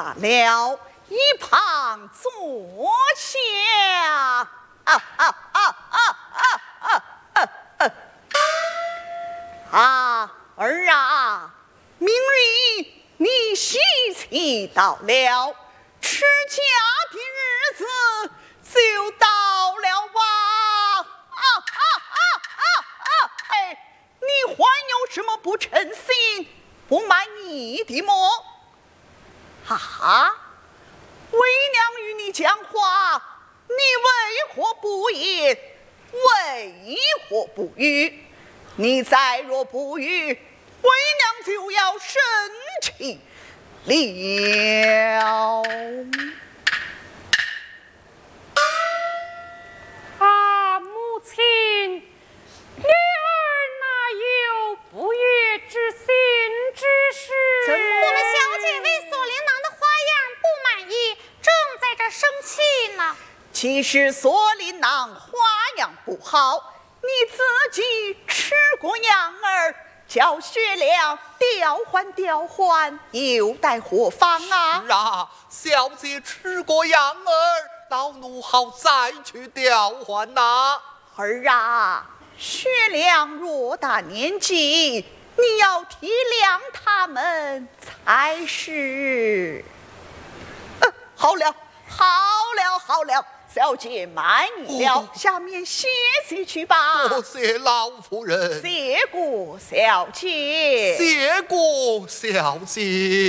罢了，一旁坐下。儿啊，明日你喜气到了，持家的日子就到了吧。你还有什么不称心、不满意的么？为娘与你讲话，你为何不言？为何不语？你再若不语，为娘就要生气了。 母亲，女儿哪有不悦之心之事？ 我们小姐为锁麟囊的花样不满意，正在这生气呢。 其实锁麟囊花样不好，你自己吃过羊儿，教学了调换，又待何方啊？ 是啊，小姐吃过羊儿，老奴好再去调换呐。 儿啊，学良偌大年纪，你要体谅他们才是。好了，小姐慢意了，下面歇息去吧。 多谢老夫人， 谢过小姐， 谢过小姐。